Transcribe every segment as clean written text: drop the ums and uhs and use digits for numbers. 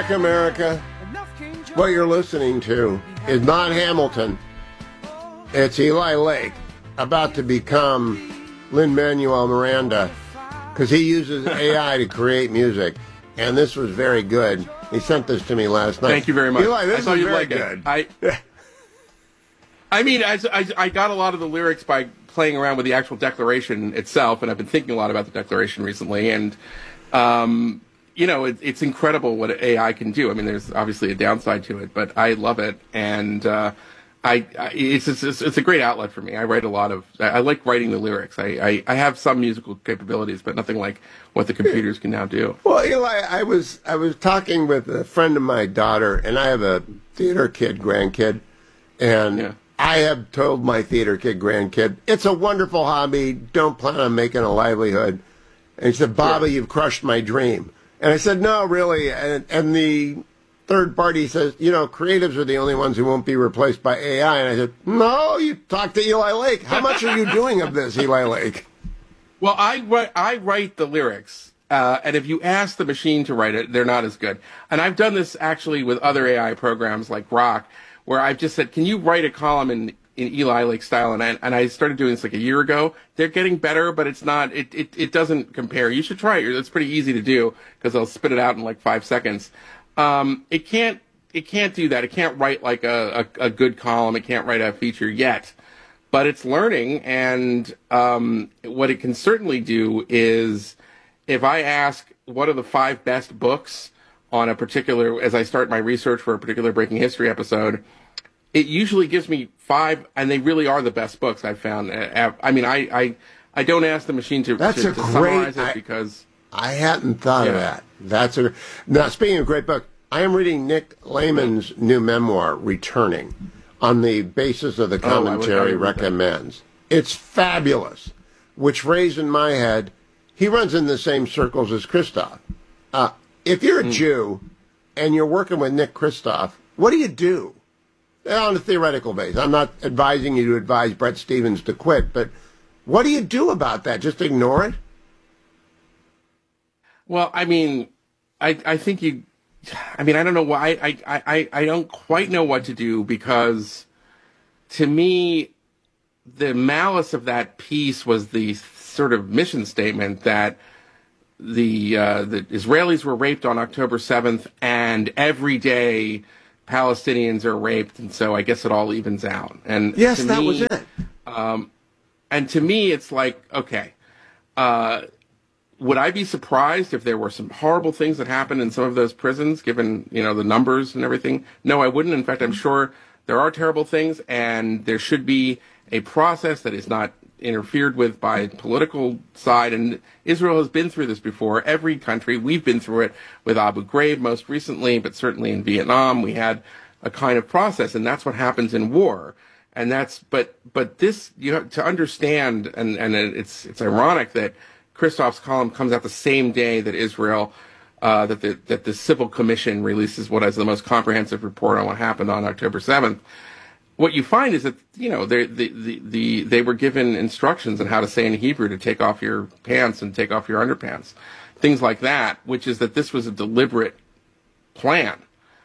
back, America. What you're listening to is not Hamilton. It's Eli Lake, about to become Lin-Manuel Miranda, because he uses AI to create music, and this was very good. He sent this to me last night. Thank you very much. Eli, this is very like good. I mean, I got a lot of the lyrics by playing around with the actual Declaration itself, and I've been thinking a lot about the Declaration recently, and you know, it's incredible what AI can do. I mean, there's obviously a downside to it, but I love it, and it's a great outlet for me. I write a lot of. I like writing the lyrics. I have some musical capabilities, but nothing like what the computers can now do. Well, Eli, I was talking with a friend of my daughter, and I have a theater kid, grandkid, and Yeah. I have told my theater kid, grandkid, it's a wonderful hobby. Don't plan on making a livelihood. And he said, Baba, you've crushed my dream. And I said, no, really. And the third party says, you know, creatives are the only ones who won't be replaced by AI. And I said, no, you talk to Eli Lake. How much are you doing of this, Eli Lake? Well, I write the lyrics, and if you ask the machine to write it, they're not as good. And I've done this actually with other AI programs like Grok, where I've just said, can you write a column in Eli Lake style? And I started doing this like a year ago. They're getting better, but it's not, it doesn't compare. You should try it. It's pretty easy to do because they'll spit it out in like 5 seconds. It can't do that. It can't write like a good column. It can't write a feature yet, but it's learning. And, what it can certainly do is if I ask what are the 5 best books on a particular, as I start my research for a particular Breaking History episode, it usually gives me 5, and they really are the best books I've found. I mean, I don't ask the machine to summarize it because I hadn't thought of that. Now, speaking of great book, I am reading Nick Lehman's new memoir, Returning, on the basis of the commentary recommends. It's fabulous, which raised in my head, he runs in the same circles as Christoph. If you're a Jew and you're working with Nick Christoph, what do you do? On a theoretical basis. I'm not advising you to advise Brett Stevens to quit, but what do you do about that? Just ignore it? Well, I mean, I think I don't know why, I don't quite know what to do, because to me, the malice of that piece was the sort of mission statement that the Israelis were raped on October 7th, and every day Palestinians are raped, and so I guess it all evens out. And yes, that was it. And to me, it's like, okay, would I be surprised if there were some horrible things that happened in some of those prisons, given, you know, the numbers and everything? No, I wouldn't. In fact, I'm sure there are terrible things, and there should be a process that is not interfered with by political side. And Israel has been through this before. Every country, we've been through it with Abu Ghraib most recently, but certainly in Vietnam, we had a kind of process, and that's what happens in war. And but this, you have to understand, and it's ironic that Christoph's column comes out the same day that Israel, that the Civil Commission releases what is the most comprehensive report on what happened on October 7th. What you find is that, you know, they were given instructions on how to say in Hebrew to take off your pants and take off your underpants, things like that, which is that this was a deliberate plan.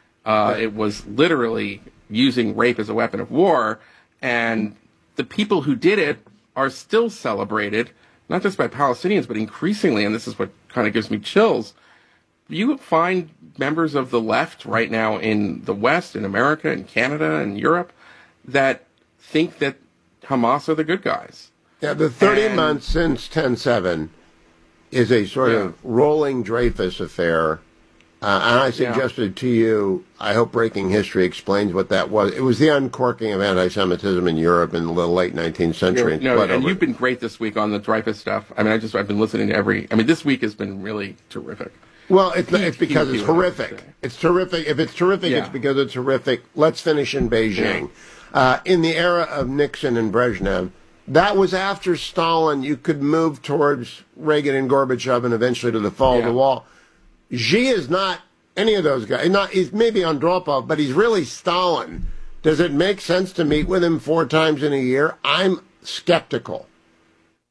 It was literally using rape as a weapon of war, and the people who did it are still celebrated, not just by Palestinians, but increasingly, and this is what kind of gives me chills, you find members of the left right now in the West, in America, in Canada, and Europe, that think that Hamas are the good guys. Yeah, the 30 months since 10/7 is a sort of rolling Dreyfus affair. And I suggested to you, I hope Breaking History explains what that was. It was the uncorking of anti-Semitism in Europe in the late 19th century. And you've been great this week on the Dreyfus stuff. I mean, I've been listening to this week has been really terrific. Well, it's because it's horrific. It's terrific. If it's terrific, it's because it's horrific. Let's finish in Beijing. In the era of Nixon and Brezhnev, that was after Stalin. You could move towards Reagan and Gorbachev and eventually to the fall of the wall. Xi is not any of those guys. He's maybe Andropov, but he's really Stalin. Does it make sense to meet with him 4 times in a year? I'm skeptical.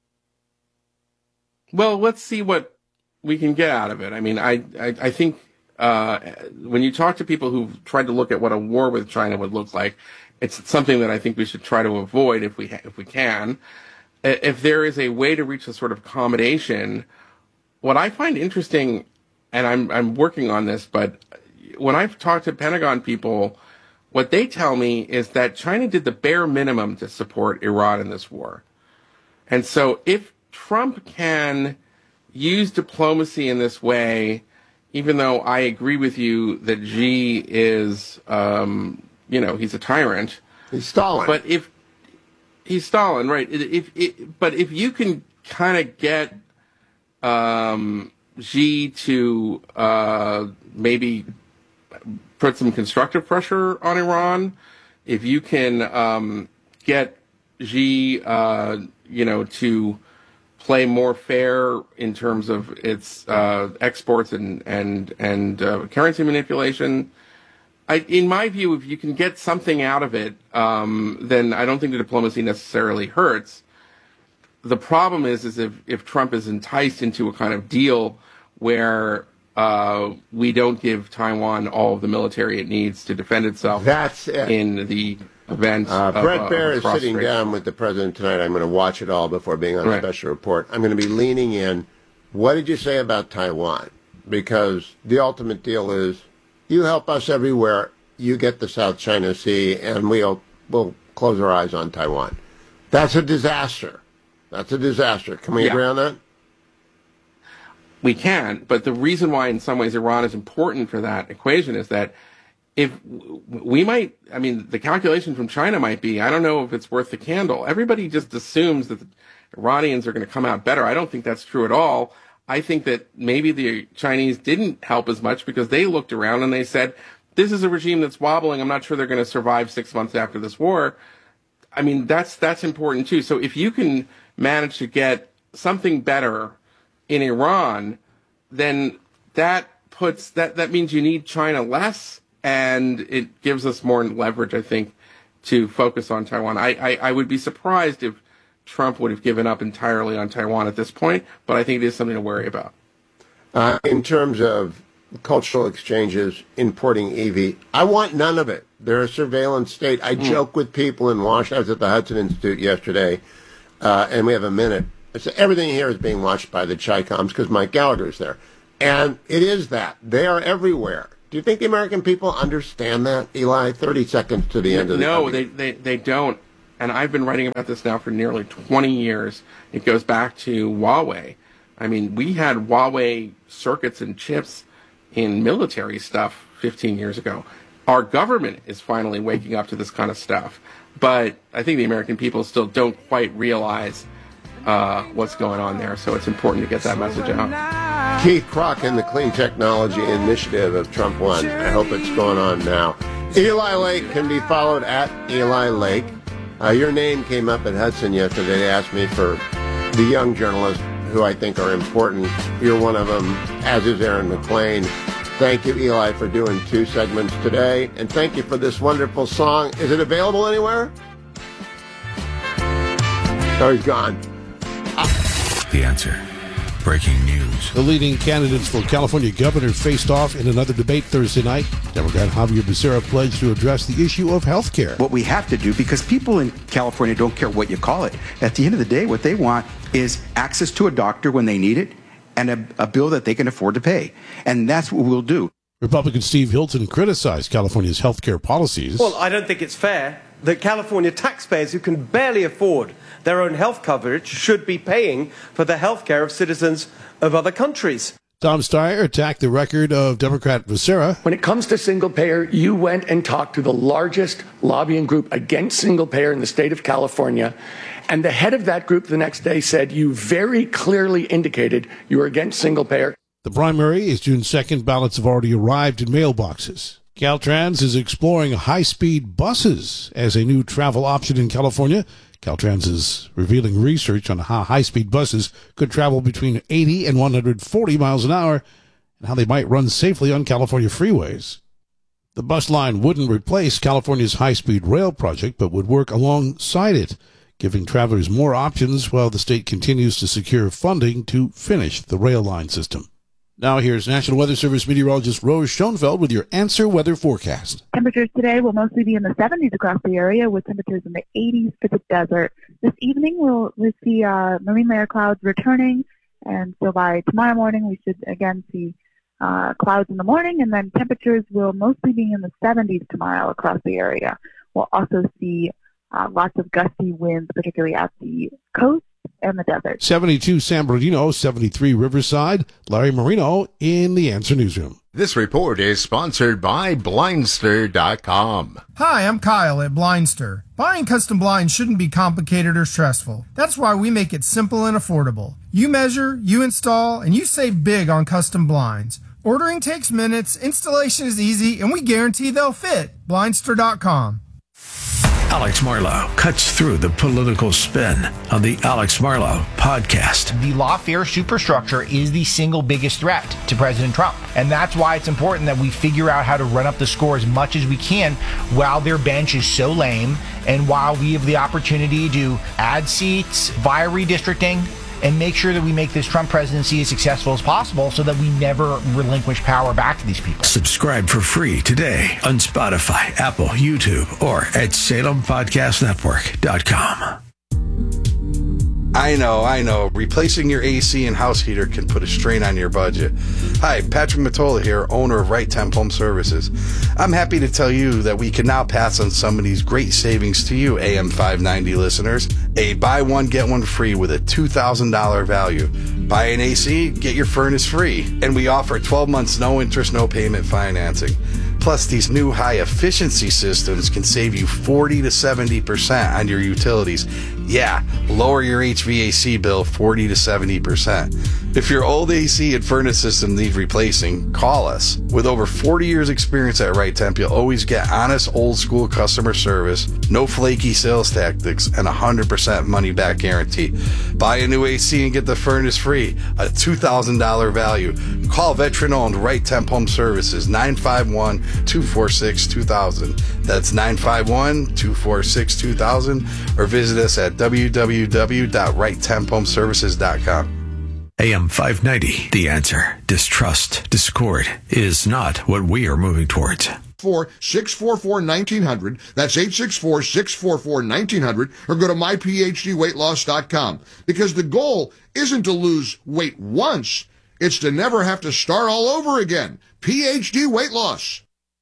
Well, let's see what we can get out of it. I mean, I think when you talk to people who've tried to look at what a war with China would look like, it's something that I think we should try to avoid if we can. If there is a way to reach a sort of accommodation, what I find interesting, and I'm working on this, but when I've talked to Pentagon people, what they tell me is that China did the bare minimum to support Iran in this war. And so if Trump can use diplomacy in this way, even though I agree with you that Xi is, he's a tyrant. He's Stalin. But if he's Stalin, right? But if you can kind of get Xi to maybe put some constructive pressure on Iran, if you can get Xi, to play more fair in terms of its exports and currency manipulation. In my view, if you can get something out of it, then I don't think the diplomacy necessarily hurts. The problem is if Trump is enticed into a kind of deal where we don't give Taiwan all of the military it needs to defend itself. That's it. In the event Brett Baer is sitting down with the president tonight. I'm going to watch it all before being on special report. I'm going to be leaning in. What did you say about Taiwan? Because the ultimate deal is you help us everywhere. You get the South China Sea, and we'll close our eyes on Taiwan. That's a disaster. That's a disaster. Can we agree on that? We can, but the reason why in some ways Iran is important for that equation is that if we might, the calculation from China might be, I don't know if it's worth the candle. Everybody just assumes that the Iranians are going to come out better. I don't think that's true at all. I think that maybe the Chinese didn't help as much because they looked around and they said, this is a regime that's wobbling. I'm not sure they're going to survive 6 months after this war. That's important too. So if you can manage to get something better in Iran, then that means you need China less, and it gives us more leverage, I think, to focus on Taiwan. I would be surprised if Trump would have given up entirely on Taiwan at this point, but I think it is something to worry about. In terms of cultural exchanges, importing EV, I want none of it. They're a surveillance state. I joke with people in Washington. I was at the Hudson Institute yesterday, and we have a minute. Everything here is being watched by the Chi-Coms because Mike Gallagher's there. And it is that. They are everywhere. Do you think the American people understand that, Eli? 30 seconds to the end of the No, they don't. And I've been writing about this now for nearly 20 years. It goes back to Huawei. We had Huawei circuits and chips in military stuff 15 years ago. Our government is finally waking up to this kind of stuff. But I think the American people still don't quite realize what's going on there. So it's important to get that message out. Keith Krok and the Clean Technology Initiative of Trump One. I hope it's going on now. Eli Lake can be followed at Eli Lake. Your name came up at Hudson yesterday. They asked me for the young journalists who I think are important. You're one of them, as is Aaron McClain. Thank you, Eli, for doing 2 segments today. And thank you for this wonderful song. Is it available anywhere? Oh, he's gone. The Answer. Breaking news. The leading candidates for California governor faced off in another debate Thursday night. Democrat Javier Becerra pledged to address the issue of health care. What we have to do, because people in California don't care what you call it, at the end of the day, what they want is access to a doctor when they need it and a bill that they can afford to pay. And that's what we'll do. Republican Steve Hilton criticized California's health care policies. Well, I don't think it's fair that California taxpayers who can barely afford their own health coverage should be paying for the health care of citizens of other countries. Tom Steyer attacked the record of Democrat Becerra. When it comes to single payer, you went and talked to the largest lobbying group against single payer in the state of California. And the head of that group the next day said you very clearly indicated you were against single payer. The primary is June 2nd. Ballots have already arrived in mailboxes. Caltrans is exploring high-speed buses as a new travel option in California. Caltrans is revealing research on how high-speed buses could travel between 80 and 140 miles an hour and how they might run safely on California freeways. The bus line wouldn't replace California's high-speed rail project, but would work alongside it, giving travelers more options while the state continues to secure funding to finish the rail line system. Now here's National Weather Service meteorologist Rose Schoenfeld with your Answer Weather forecast. Temperatures today will mostly be in the 70s across the area, with temperatures in the 80s for the desert. This evening, we'll see marine layer clouds returning, and so by tomorrow morning, we should again see clouds in the morning, and then temperatures will mostly be in the 70s tomorrow across the area. We'll also see lots of gusty winds, particularly at the coast and the desert. 72 San Bernardino, 73 Riverside. Larry Marino in the Answer Newsroom. This report is sponsored by Blindster.com. Hi, I'm Kyle at Blindster. Buying custom blinds shouldn't be complicated or stressful. That's why we make it simple and affordable. You measure, you install, and you save big on custom blinds. Ordering takes minutes, installation is easy, and we guarantee they'll fit. Blindster.com. Alex Marlow cuts through the political spin on the Alex Marlow podcast. The lawfare superstructure is the single biggest threat to President Trump. And that's why it's important that we figure out how to run up the score as much as we can while their bench is so lame and while we have the opportunity to add seats via redistricting and make sure that we make this Trump presidency as successful as possible so that we never relinquish power back to these people. Subscribe for free today on Spotify, Apple, YouTube, or at SalemPodcastNetwork.com. I know. Replacing your AC and house heater can put a strain on your budget. Hi, Patrick Mottola here, owner of Right Temp Home Services. I'm happy to tell you that we can now pass on some of these great savings to you, AM 590 listeners. A buy one, get one free with a $2,000 value. Buy an AC, get your furnace free. And we offer 12 months no interest, no payment financing. Plus, these new high-efficiency systems can save you 40 to 70% on your utilities. Yeah, lower your HVAC bill 40 to 70%. If your old AC and furnace system need replacing, call us. With over 40 years experience at Right Temp, you'll always get honest, old-school customer service, no flaky sales tactics, and 100% money-back guarantee. Buy a new AC and get the furnace free, a $2,000 value. Call veteran-owned Right Temp Home Services, 951-246-2000. That's 951-246-2000, or visit us at www.righttemphomeservices.com. AM 590, The Answer. Distrust, discord is not what we are moving towards. 644-1900. That's 864-644-1900. Or go to myphdweightloss.com. Because the goal isn't to lose weight once. It's to never have to start all over again. PhD Weight Loss.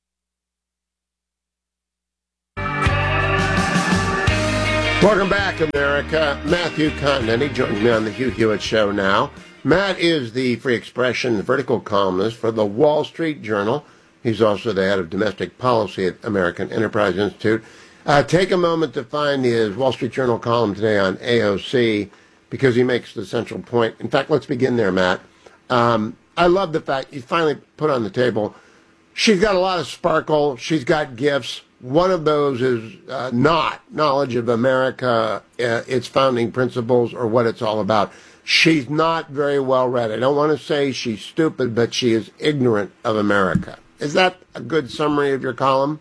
Welcome back, America. Matthew Continetti joining me on the Hugh Hewitt Show now. Matt is the free expression vertical columnist for the Wall Street Journal. He's also the head of domestic policy at American Enterprise Institute. Take a moment to find his Wall Street Journal column today on AOC because he makes the central point. In fact, let's begin there, Matt. I love the fact you finally put on the table. She's got a lot of sparkle. She's got gifts. One of those is not knowledge of America, its founding principles, or what it's all about. She's not very well read. I don't want to say she's stupid, but she is ignorant of America. Is that a good summary of your column?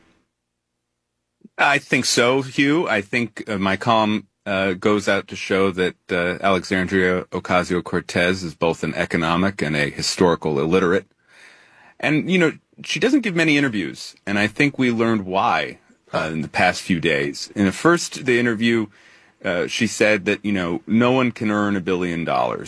I think so, Hugh. I think my column goes out to show that Alexandria Ocasio-Cortez is both an economic and a historical illiterate. And, you know, she doesn't give many interviews, and I think we learned why in the past few days. In the interview, she said that, you know, no one can earn $1 billion,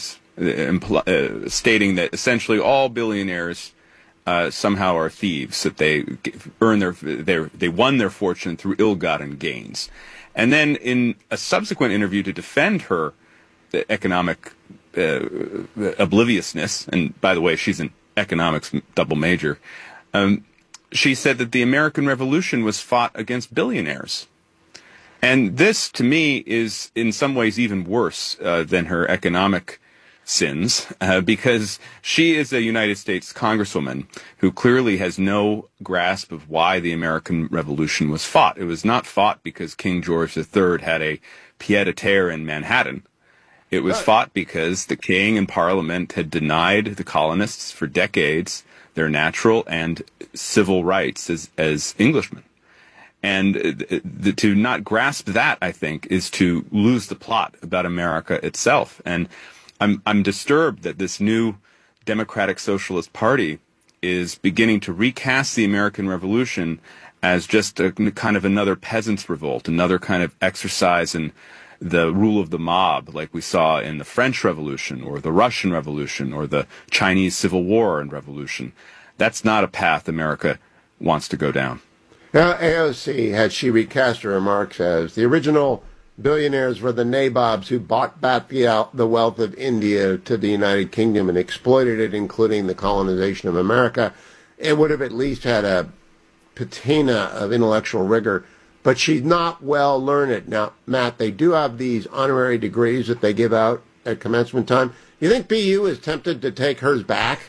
stating that essentially all billionaires somehow are thieves, that they they won their fortune through ill-gotten gains. And then in a subsequent interview to defend her economic obliviousness, and by the way, she's an economics double major, she said that the American Revolution was fought against billionaires. And this, to me, is in some ways even worse than her economic sins, because she is a United States congresswoman who clearly has no grasp of why the American Revolution was fought. It was not fought because King George III had a pied-à-terre in Manhattan. It was fought because the king and parliament had denied the colonists for decades their natural and civil rights as Englishmen. And to not grasp that, I think, is to lose the plot about America itself. And I'm disturbed that this new Democratic Socialist Party is beginning to recast the American Revolution as just a kind of another peasants' revolt, another kind of exercise in the rule of the mob, like we saw in the French Revolution or the Russian Revolution or the Chinese Civil War and Revolution. That's not a path America wants to go down. Now, AOC, had she recast her remarks as the original billionaires were the nabobs who bought back the wealth of India to the United Kingdom and exploited it, including the colonization of America, it would have at least had a patina of intellectual rigor. But she's not well learned. Now, Matt, they do have these honorary degrees that they give out at commencement time. You think BU is tempted to take hers back?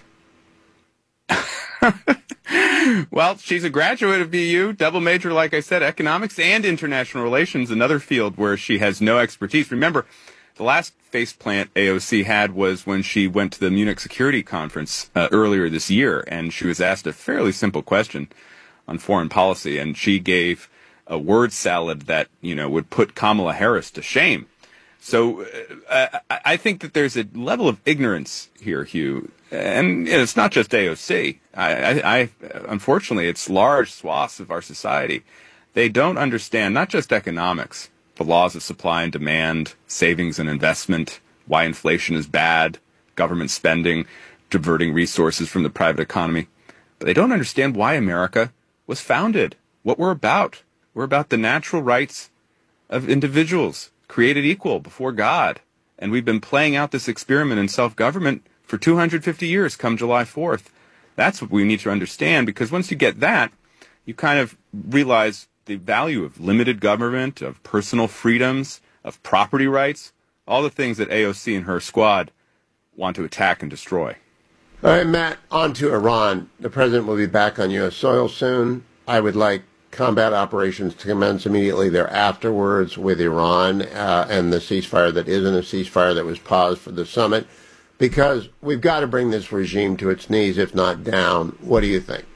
Well, she's a graduate of BU, double major, like I said, economics and international relations, another field where she has no expertise. Remember, the last faceplant AOC had was when she went to the Munich Security Conference earlier this year, and she was asked a fairly simple question on foreign policy, and she gave a word salad that, would put Kamala Harris to shame. So I think that there's a level of ignorance here, Hugh, and it's not just AOC. I unfortunately, it's large swaths of our society. They don't understand not just economics, the laws of supply and demand, savings and investment, why inflation is bad, government spending, diverting resources from the private economy. But they don't understand why America was founded, what we're about. We're about the natural rights of individuals, created equal before God. And we've been playing out this experiment in self-government for 250 years come July 4th. That's what we need to understand, because once you get that, you kind of realize the value of limited government, of personal freedoms, of property rights, all the things that AOC and her squad want to attack and destroy. All right, Matt, on to Iran. The president will be back on U.S. soil soon. I would like combat operations to commence immediately thereafterwards with Iran and the ceasefire that isn't a ceasefire that was paused for the summit, because we've got to bring this regime to its knees, if not down. What do you think?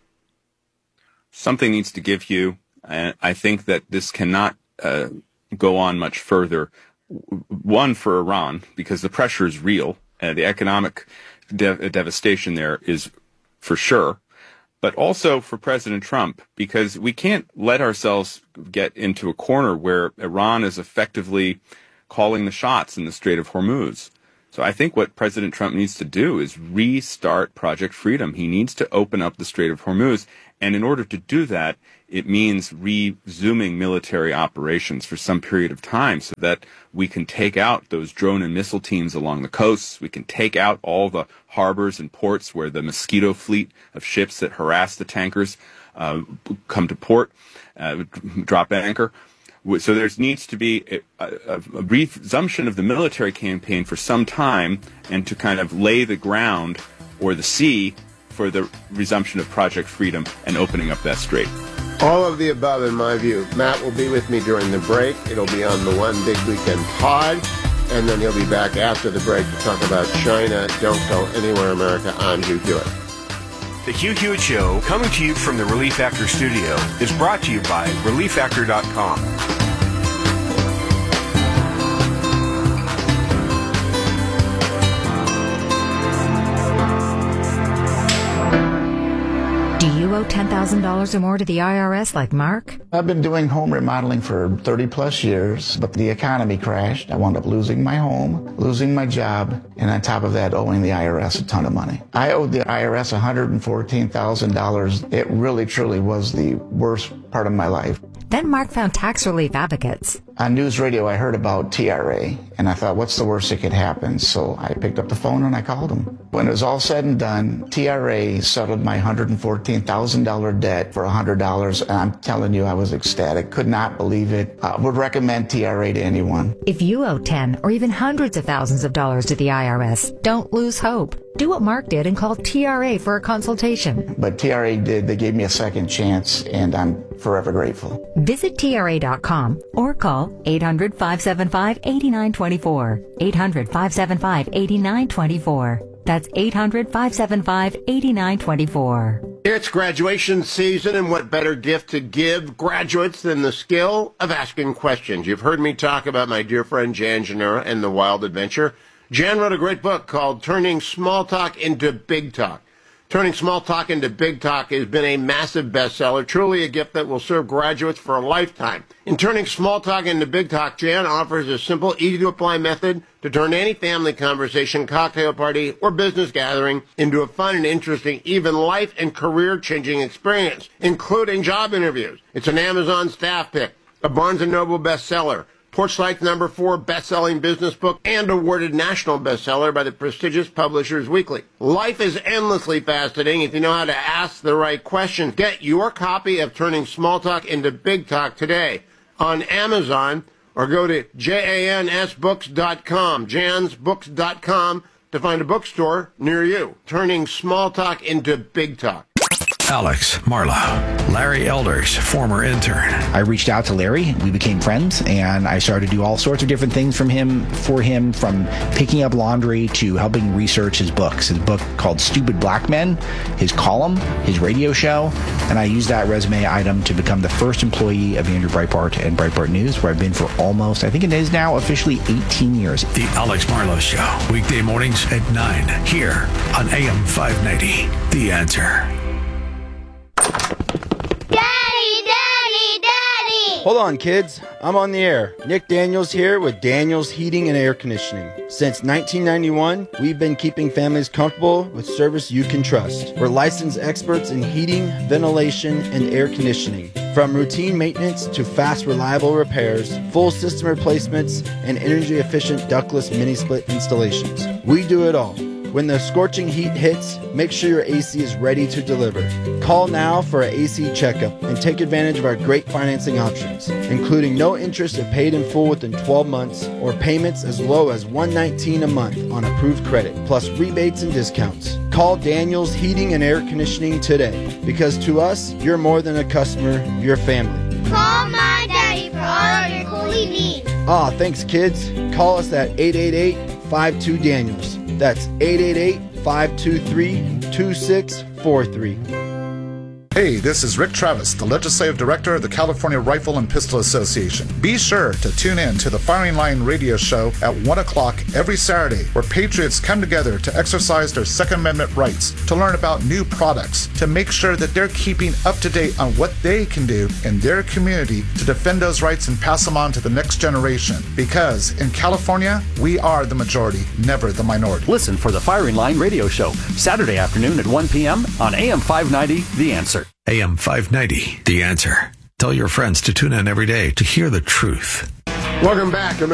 Something needs to give, Hugh. And I think that this cannot go on much further. One, for Iran, because the pressure is real. The economic devastation there is for sure. But also for President Trump, because we can't let ourselves get into a corner where Iran is effectively calling the shots in the Strait of Hormuz. So I think what President Trump needs to do is restart Project Freedom. He needs to open up the Strait of Hormuz. And in order to do that, it means resuming military operations for some period of time so that we can take out those drone and missile teams along the coasts. We can take out all the harbors and ports where the Mosquito fleet of ships that harass the tankers come to port, drop anchor. So there needs to be a resumption of the military campaign for some time, and to kind of lay the ground or the sea for the resumption of Project Freedom and opening up that strait. All of the above, in my view. Matt will be with me during the break. It'll be on the One Big Weekend pod, and then he'll be back after the break to talk about China. Don't go anywhere, America. I'm Hugh Hewitt. The Hugh Hewitt Show, coming to you from the Relief Factor studio, is brought to you by ReliefFactor.com. Do you owe $10,000 or more to the IRS like Mark? I've been doing home remodeling for 30 plus years, but the economy crashed. I wound up losing my home, losing my job, and on top of that, owing the IRS a ton of money. I owed the IRS $114,000. It really, truly was the worst part of my life. Then Mark found Tax Relief Advocates. On news radio, I heard about TRA, and I thought, what's the worst that could happen? So I picked up the phone and I called them. When it was all said and done, TRA settled my $114,000 debt for $100, and I'm telling you, I was ecstatic. Could not believe it. Would recommend TRA to anyone. If you owe 10 or even hundreds of thousands of dollars to the IRS, don't lose hope. Do what Mark did and call TRA for a consultation. But TRA did. They gave me a second chance, and I'm forever grateful. Visit TRA.com or call 800-575-8924. 800-575-8924. That's 800-575-8924. It's graduation season, and what better gift to give graduates than the skill of asking questions? You've heard me talk about my dear friend Jan Genera and the Wild Adventure. Jan wrote a great book called Turning Small Talk into Big Talk. Turning Small Talk into Big Talk has been a massive bestseller, truly a gift that will serve graduates for a lifetime. In Turning Small Talk into Big Talk, Jan offers a simple, easy-to-apply method to turn any family conversation, cocktail party, or business gathering into a fun and interesting, even life and career-changing experience, including job interviews. It's an Amazon staff pick, a Barnes & Noble bestseller, Porchlight's #4 best-selling business book, and awarded national bestseller by the prestigious Publishers Weekly. Life is endlessly fascinating if you know how to ask the right questions. Get your copy of Turning Small Talk into Big Talk today on Amazon, or go to jansbooks.com, jansbooks.com, to find a bookstore near you. Turning Small Talk into Big Talk. Alex Marlowe, Larry Elders, former intern. I reached out to Larry. We became friends, and I started to do all sorts of different things for him, from picking up laundry to helping research his books. His book called Stupid Black Men, his column, his radio show, and I used that resume item to become the first employee of Andrew Breitbart and Breitbart News, where I've been for almost, I think it is now officially 18 years. The Alex Marlowe Show, weekday mornings at 9, here on AM 590. The Answer. Hold on, kids. I'm on the air. Nick Daniels here with Daniels Heating and Air Conditioning. Since 1991, we've been keeping families comfortable with service you can trust. We're licensed experts in heating, ventilation, and air conditioning. From routine maintenance to fast, reliable repairs, full system replacements, and energy-efficient ductless mini-split installations. We do it all. When the scorching heat hits, make sure your AC is ready to deliver. Call now for an AC checkup and take advantage of our great financing options, including no interest if paid in full within 12 months or payments as low as $119 a month on approved credit, plus rebates and discounts. Call Daniels Heating and Air Conditioning today, because to us, you're more than a customer, you're family. Call my daddy for all of your cooling needs. Thanks, kids. Call us at 888-52-DANIELS. That's 888-523-2643. Hey, this is Rick Travis, the Legislative Director of the California Rifle and Pistol Association. Be sure to tune in to the Firing Line radio show at 1 o'clock every Saturday, where patriots come together to exercise their Second Amendment rights, to learn about new products, to make sure that they're keeping up to date on what they can do in their community to defend those rights and pass them on to the next generation. Because in California, we are the majority, never the minority. Listen for the Firing Line radio show, Saturday afternoon at 1 p.m. on AM 590, The Answer. AM 590, The Answer. Tell your friends to tune in every day to hear the truth. Welcome back.